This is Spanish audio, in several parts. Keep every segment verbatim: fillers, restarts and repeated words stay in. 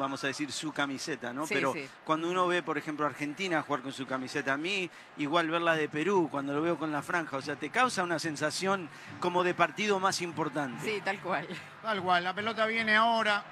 vamos a decir, su camiseta, ¿no? Sí, Pero sí. cuando uno ve, por ejemplo, a Argentina jugar con su camiseta, a mí igual verla de Perú, cuando lo veo con la franja, o sea, te causa una sensación como de partido más importante. Sí, tal cual. Tal cual, la pelota viene ahora.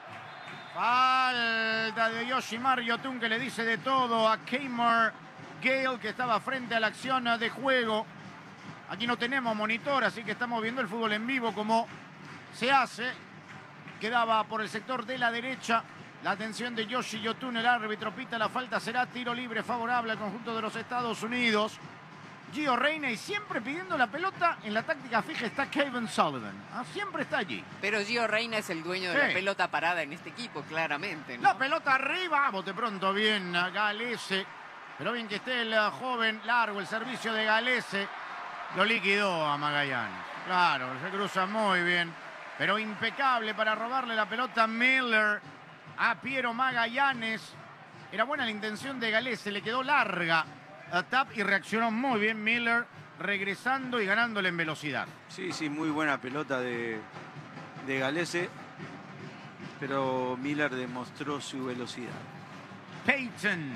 Falta de Yoshimar Yotun, que le dice de todo a Keymar Gale, que estaba frente a la acción de juego. Aquí no tenemos monitor, así que estamos viendo el fútbol en vivo como se hace. Quedaba por el sector de la derecha la atención de Yoshi Yotun. El árbitro pita la falta, será tiro libre favorable al conjunto de los Estados Unidos. Gio Reyna, y siempre pidiendo la pelota en la táctica fija está Kevin Sullivan. ¿Ah? Siempre está allí. Pero Gio Reyna es el dueño de Sí. la pelota parada en este equipo, claramente, ¿no? La pelota arriba, bote pronto bien a Galese. Pero bien que esté el uh, joven largo, el servicio de Galese. Lo liquidó a Magallanes. Claro, se cruza muy bien. Pero impecable para robarle la pelota a Miller a Piero Magallanes. Era buena la intención de Galese, le quedó larga a Tap y reaccionó muy bien Miller, regresando y ganándole en velocidad. Sí, sí, muy buena pelota de, de Galese, pero Miller demostró su velocidad. Peyton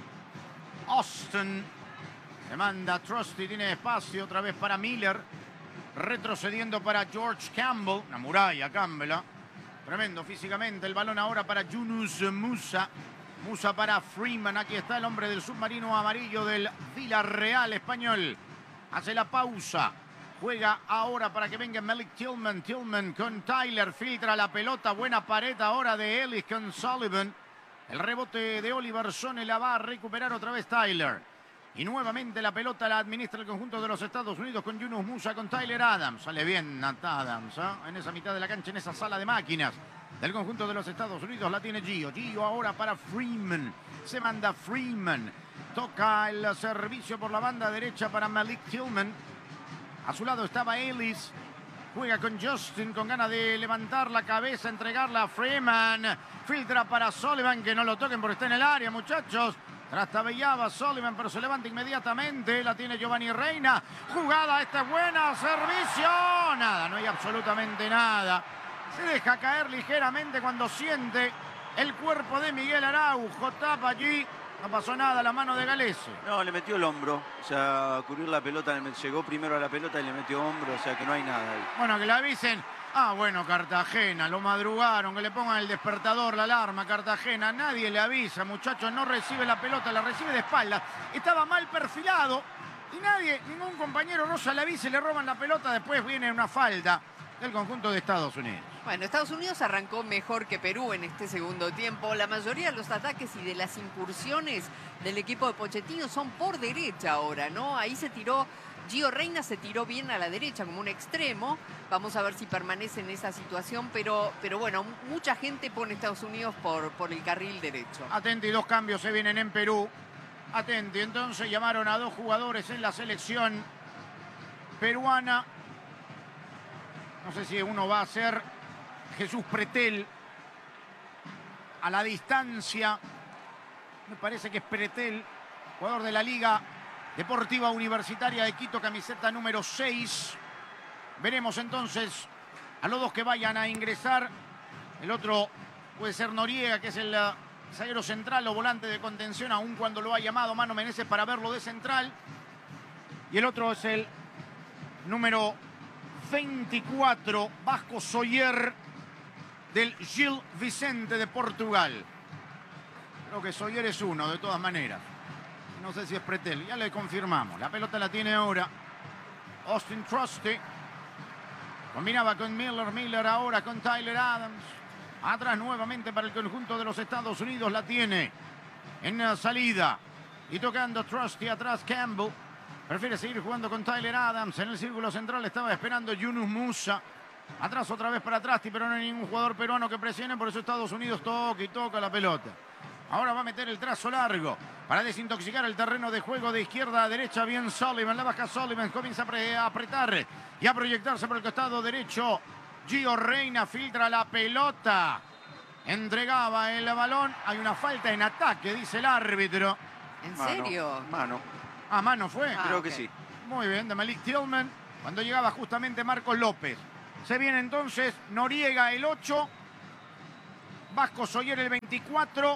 Austin se manda Trusty, tiene espacio otra vez para Miller, retrocediendo para George Campbell, una muralla Campbell, ¿eh? Tremendo físicamente, el balón ahora para Yunus Musa. Musa para Freeman, aquí está el hombre del submarino amarillo del Villarreal español. Hace la pausa, juega ahora para que venga Malik Tillman. Tillman con Tyler, filtra la pelota, buena pared ahora de Ellis con Sullivan. El rebote de Oliver Sone la va a recuperar otra vez Tyler. Y nuevamente la pelota la administra el conjunto de los Estados Unidos con Yunus Musa, con Tyler Adams. Sale bien Nat Adams, ¿eh? En esa mitad de la cancha, en esa sala de máquinas del conjunto de los Estados Unidos. La tiene Gio. Gio ahora para Freeman. Se manda Freeman. Toca el servicio por la banda derecha para Malik Tillman. A su lado estaba Ellis. Juega con Justin con ganas de levantar la cabeza, entregarla a Freeman. Filtra para Sullivan, que no lo toquen porque está en el área, muchachos. Trastabillaba Sullivan, pero se levanta inmediatamente. La tiene Giovanni Reyna. Jugada, esta es buena. Servicio. Nada, no hay absolutamente nada. Se deja caer ligeramente cuando siente el cuerpo de Miguel Araujo. Tapa allí. No pasó nada, la mano de Galese. No, le metió el hombro, o sea, cubrir la pelota, llegó primero a la pelota y le metió hombro, o sea que no hay nada ahí. Bueno, que le avisen. Ah, bueno, Cartagena, lo madrugaron, que le pongan el despertador, la alarma, Cartagena. Nadie le avisa, muchachos, no recibe la pelota, la recibe de espalda. Estaba mal perfilado y nadie, ningún compañero rosa le avisa y le roban la pelota. Después viene una falta del conjunto de Estados Unidos. Bueno, Estados Unidos arrancó mejor que Perú en este segundo tiempo. La mayoría de los ataques y de las incursiones del equipo de Pochettino son por derecha ahora, ¿no? Ahí se tiró, Gio Reyna se tiró bien a la derecha como un extremo. Vamos a ver si permanece en esa situación, pero, pero bueno, mucha gente pone a Estados Unidos por, por el carril derecho. Atenti, dos cambios se vienen en Perú. Atenti, entonces llamaron a dos jugadores en la selección peruana. No sé si uno va a ser Jesús Pretel a la distancia. Me parece que es Pretel, jugador de la Liga Deportiva Universitaria de Quito, camiseta número seis. Veremos entonces a los dos que vayan a ingresar. El otro puede ser Noriega, que es el uh, zaguero central o volante de contención, aun cuando lo ha llamado Mano Menezes para verlo de central. Y el otro es el número veinticuatro, Vasco Soyer, del Gil Vicente de Portugal. Creo que Soyer es uno, de todas maneras. No sé si es Pretel, ya le confirmamos. La pelota la tiene ahora Austin Trusty. Combinaba con Miller, Miller ahora con Tyler Adams. Atrás nuevamente para el conjunto de los Estados Unidos, la tiene en la salida. Y tocando Trusty atrás Campbell. Prefiere seguir jugando con Tyler Adams. En el círculo central estaba esperando Yunus Musa. Atrás otra vez para Trusty, pero no hay ningún jugador peruano que presione. Por eso Estados Unidos toca y toca la pelota. Ahora va a meter el trazo largo para desintoxicar el terreno de juego de izquierda a derecha. Bien Sullivan, la baja Sullivan, comienza a apretar y a proyectarse por el costado derecho. Gio Reyna filtra la pelota. Entregaba el balón. Hay una falta en ataque, dice el árbitro. ¿En Mano, serio? Mano. Ah, mano fue. Ah, Creo ok. que sí. Muy bien, de Malik Tillman. Cuando llegaba justamente Marcos López. Se viene entonces Noriega, el ocho. Vasco Soller el veinticuatro.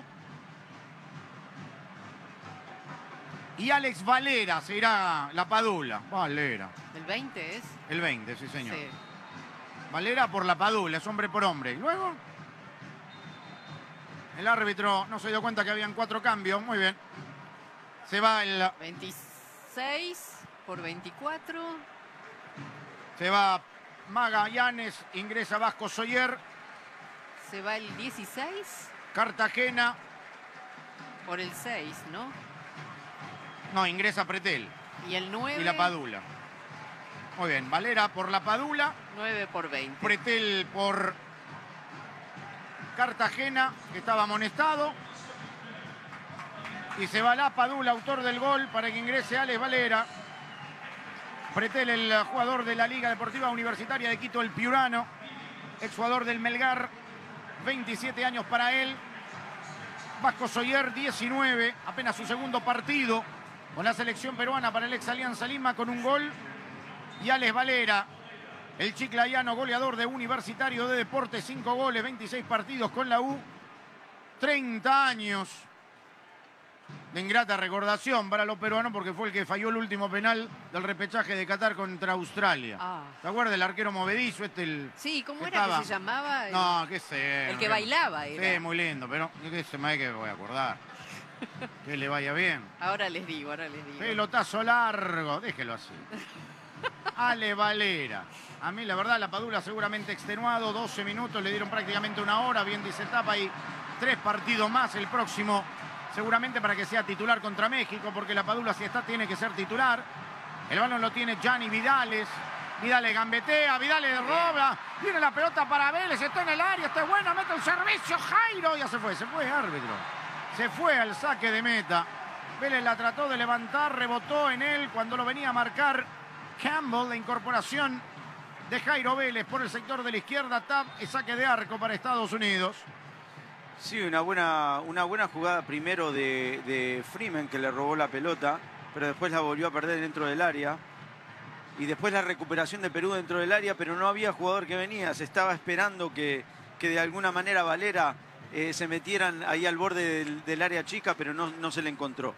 Y Alex Valera será la Padula. Valera. ¿El veinte es? El veinte, sí señor. Sí. Valera por la Padula, es hombre por hombre. Y luego el árbitro no se dio cuenta que habían cuatro cambios. Muy bien. Se va el... veintiséis por veinticuatro. Se va Magallanes, ingresa Vasco Soller. Se va el dieciséis. Cartagena. Por el seis, ¿no? No, ingresa Pretel. Y el nueve. Y la Padula. Muy bien, Valera por la Padula. nueve por veinte. Pretel por Cartagena, que estaba amonestado. Y se va la Padula, autor del gol, para que ingrese Alex Valera. Pretel, el jugador de la Liga Deportiva Universitaria de Quito, el piurano. Exjugador del Melgar, veintisiete años para él. Vasco Soller, diecinueve, apenas su segundo partido con la selección peruana para el ex Alianza Lima con un gol. Y Alex Valera, el chiclayano goleador de Universitario de Deportes, cinco goles, veintiséis partidos con la U, treinta años de ingrata recordación para los peruanos porque fue el que falló el último penal del repechaje de Qatar contra Australia. Ah. ¿Te acuerdas? El arquero movedizo, este el... Sí, ¿cómo que era estaba? que se llamaba? El, No, qué sé. el que bailaba era. Sí, muy lindo, pero qué sé, más que me voy a acordar. Que le vaya bien. Ahora les digo, ahora les digo. Pelotazo largo, déjelo así. Ale Valera. A mí, la verdad, la Padula seguramente extenuado. doce minutos, le dieron prácticamente una hora. Bien dice Tapa y tres partidos más el próximo. Seguramente para que sea titular contra México, porque la Padula, si está, tiene que ser titular. El balón lo tiene Gianni Vidales. Vidales gambetea, Vidales roba. Viene la pelota para Vélez, está en el área, está buena, mete el servicio. Jairo, ya se fue, se fue, árbitro. Se fue al saque de meta. Vélez la trató de levantar, rebotó en él cuando lo venía a marcar Campbell. La incorporación de Jairo Vélez por el sector de la izquierda. Tap y saque de arco para Estados Unidos. Sí, una buena, una buena jugada primero de, de Freeman, que le robó la pelota, pero después la volvió a perder dentro del área. Y después la recuperación de Perú dentro del área, pero no había jugador que venía. Se estaba esperando que, que de alguna manera Valera eh, se metieran ahí al borde del, del área chica, pero no, no se le encontró.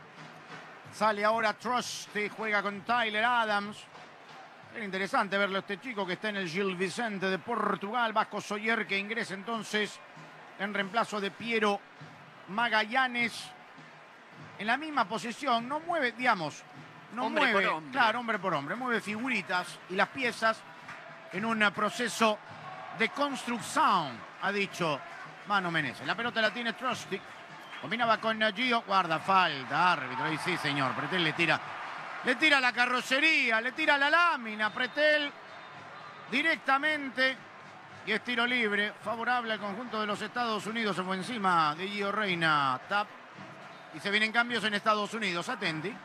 Sale ahora Trusty, juega con Tyler Adams. Era interesante verlo a este chico que está en el Gil Vicente de Portugal. Vasco Soller, que ingresa entonces en reemplazo de Piero Magallanes. En la misma posición, no mueve, digamos, no hombre mueve, por hombre. claro, hombre por hombre, mueve figuritas y las piezas en un proceso de construcción, ha dicho Mano Menezes. La pelota la tiene Trusty. Combinaba con Gio, guarda, falta, árbitro, y sí, señor, Pretel le tira, le tira la carrocería, le tira la lámina, Pretel directamente, y es tiro libre, favorable al conjunto de los Estados Unidos. Se fue encima de Gio Reyna, tap, y se vienen cambios en Estados Unidos, atenti.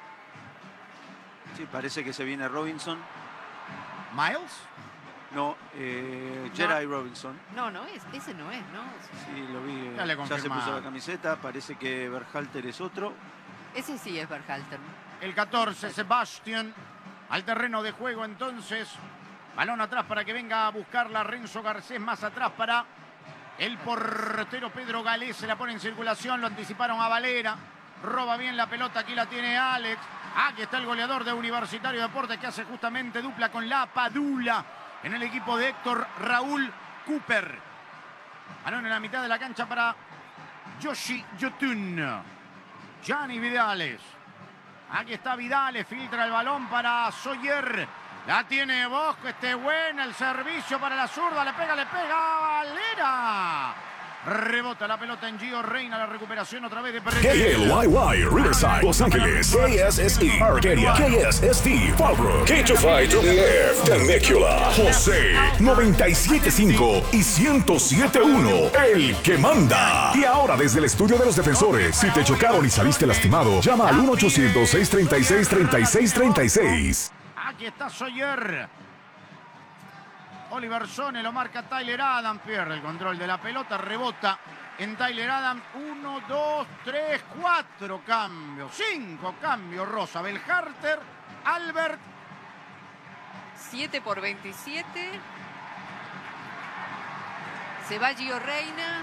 Sí, parece que se viene Robinson. Miles. No, eh, Jedi Robinson. No, no es, ese no es, ¿no? Sí, lo vi. Ya le Ya se confirmaron. puso la camiseta. Parece que Berhalter es otro. Ese sí es Berhalter. El catorce, Sebastián, al terreno de juego entonces. Balón atrás para que venga a buscarla Renzo Garcés, más atrás para el portero Pedro Galés. Se la pone en circulación, lo anticiparon a Valera. Roba bien la pelota, aquí la tiene Alex. Aquí está el goleador de Universitario de Deportes que hace justamente dupla con la Padula en el equipo de Héctor Raúl Cooper. Balón en la mitad de la cancha para Yoshi Yotun. Gianni Vidales. Aquí está Vidales, filtra el balón para Soller. La tiene Bosco, este buena, el servicio para la zurda, le pega, le pega Valera. Rebota la pelota en Gio Reyna, la recuperación otra vez de K L Y Y, Riverside, Los Ángeles, K S S E, Arcadia, K S S T, Fallbrook, K two five W F, Temecula, José, noventa y siete punto cinco y ciento siete punto uno, el que manda. Y ahora desde el estudio de los defensores, si te chocaron y saliste lastimado, llama al uno ochocientos, seiscientos treinta y seis, treinta y seis treinta y seis. Aquí está Soller. Oliver Sone lo marca Tyler Adams, pierde el control de la pelota, rebota en Tyler Adams. Uno, dos, tres, cuatro cambios, cinco cambios. Rosa, Belharter, Albert. siete por veintisiete. Se va Gio Reyna.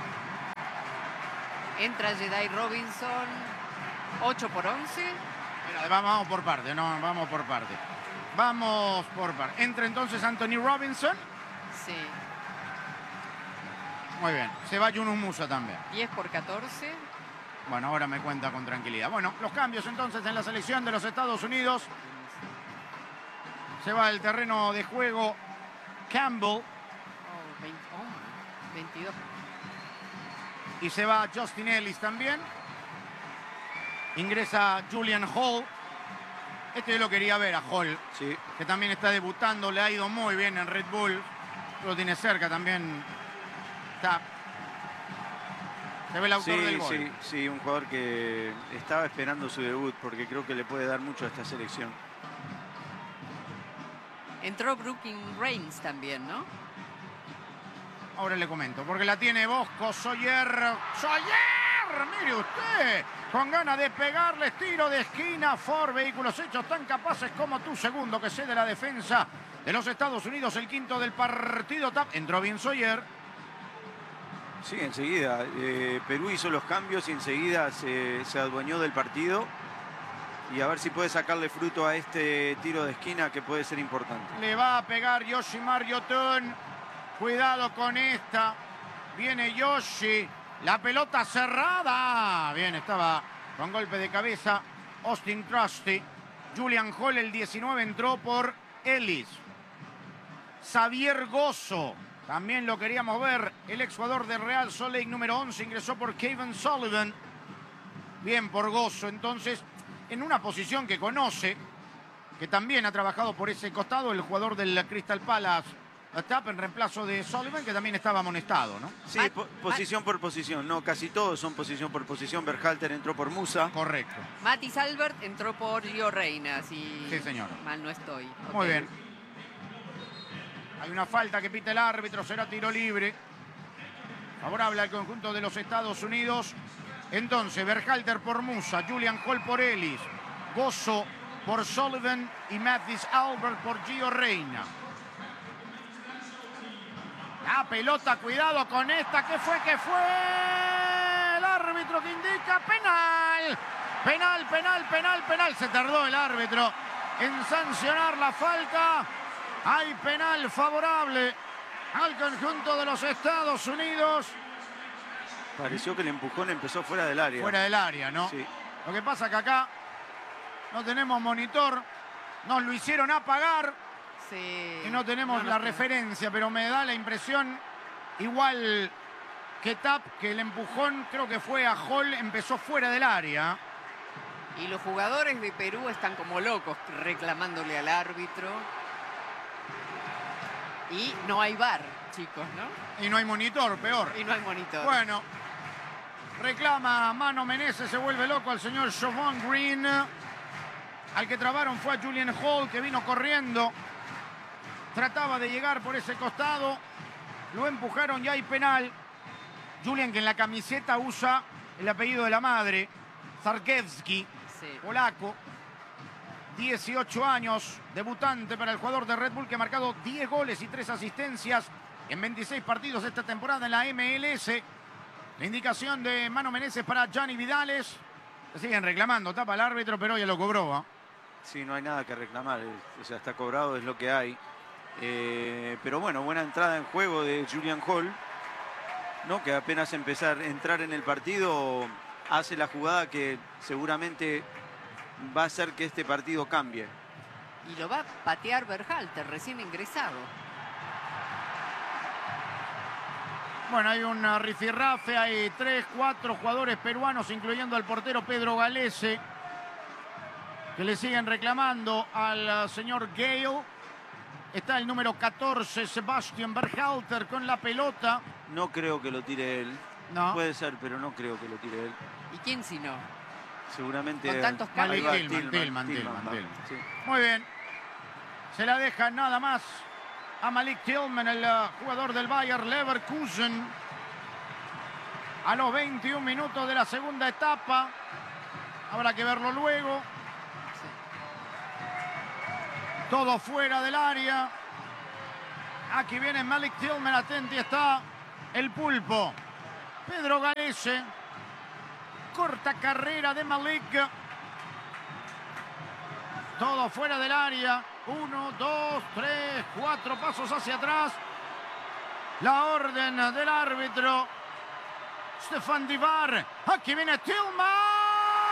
Entra Jedi Robinson. ocho por once. Mira, vamos por parte, no, vamos por parte. Vamos por parte. Entra entonces Anthony Robinson. Sí. Muy bien. Se va Yunus Musa también. diez por catorce. Bueno, ahora me cuenta con tranquilidad. Bueno, los cambios entonces en la selección de los Estados Unidos. Se va del terreno de juego Campbell. Oh, veinte, oh, veintidós. Y se va Justin Ellis también. Ingresa Julian Hall. Este yo lo quería ver a Hall. Sí. Que también está debutando. Le ha ido muy bien en Red Bull. Lo tiene cerca también. Está. Se ve el autor Sí, del gol. sí, sí, un jugador que estaba esperando su debut porque creo que le puede dar mucho a esta selección. Entró Brooklyn Reigns también, ¿no? Ahora le comento, porque la tiene Bosco, Sawyer. ¡Sawyer! Mire usted, con ganas de pegarle, tiro de esquina. Ford, vehículos hechos tan capaces como tú. Segundo que cede la defensa de los Estados Unidos, el quinto del partido. Entró bien Sawyer. Sí, enseguida. Eh, Perú hizo los cambios y enseguida se, se adueñó del partido. Y a ver si puede sacarle fruto a este tiro de esquina que puede ser importante. Le va a pegar Yoshimar Yotun. Cuidado con esta. Viene Yoshi. La pelota cerrada. Bien, estaba con golpe de cabeza Austin Krusty. Julian Hall, el diecinueve, entró por Ellis. Xavier Gozo. También lo queríamos ver. El exjugador de Real Salt Lake, número once, ingresó por Kevin Sullivan. Bien por Gozo. Entonces, en una posición que conoce, que también ha trabajado por ese costado, el jugador del Crystal Palace, Tap, en reemplazo de Sullivan, que también estaba amonestado, ¿no? Sí, po posición por posición. No, casi todos son posición por posición. Berhalter entró por Musa. Correcto. Matis Albert entró por Gio Reyna, si Sí, señor. mal no estoy. Muy Ok. bien. Hay una falta que pita el árbitro, será tiro libre. Favorable al conjunto de los Estados Unidos. Entonces, Berhalter por Musa, Julian Hall por Ellis, Gozo por Sullivan y Mathis Albert por Gio Reyna. La pelota, cuidado con esta. ¿Qué fue? ¿Qué fue? El árbitro que indica penal. Penal, penal, penal, penal. Se tardó el árbitro en sancionar la falta. Hay penal favorable al conjunto de los Estados Unidos. Pareció que el empujón empezó fuera del área. Fuera del área, ¿no? Sí. Lo que pasa que acá no tenemos monitor. Nos lo hicieron apagar. Sí. Y no tenemos No, no la está. referencia, pero me da la impresión, igual que Tap, que el empujón creo que fue a Hall, empezó fuera del área. Y los jugadores de Perú están como locos reclamándole al árbitro. Y no hay V A R, chicos, ¿no? Y no hay monitor, peor. Y no hay monitor. Bueno, reclama Mano Menezes, se vuelve loco al señor Siobhan Green. Al que trabaron fue a Julian Hall, que vino corriendo. Trataba de llegar por ese costado. Lo empujaron y hay penal. Julian, que en la camiseta usa el apellido de la madre, Zarkiewski, Sí. polaco. dieciocho años, debutante para el jugador de Red Bull, que ha marcado diez goles y tres asistencias en veintiséis partidos esta temporada en la M L S. La indicación de Mano Menezes para Gianni Vidales. Se siguen reclamando, tapa el árbitro, pero ya lo cobró, ¿eh? Sí, no hay nada que reclamar. O sea, está cobrado, es lo que hay. Eh, pero bueno, buena entrada en juego de Julian Hall, ¿no? Que apenas empezar a entrar en el partido hace la jugada que seguramente va a hacer que este partido cambie. Y lo va a patear Berhalter, recién ingresado. Bueno, hay un rifirrafe, hay tres, cuatro jugadores peruanos, incluyendo al portero Pedro Galese, que le siguen reclamando al señor Gale. Está el número catorce, Sebastian Berhalter, con la pelota. No creo que lo tire él. No. Puede ser, pero no creo que lo tire él. ¿Y quién si no? Seguramente. Con tantos ahí cambios. va Tillman, Tillman, Tillman, va. Tillman. Sí. Muy bien. Se la deja nada más a Malik Tillman, el uh, jugador del Bayer Leverkusen. A los veintiún minutos de la segunda etapa. Habrá que verlo luego. Todo fuera del área. Aquí viene Malik Tillman, atenti está. El Pulpo. Pedro Galese. Corta carrera de Malik. Todo fuera del área. Uno, dos, tres, cuatro pasos hacia atrás. La orden del árbitro. Stefan Divar. Aquí viene Tillman.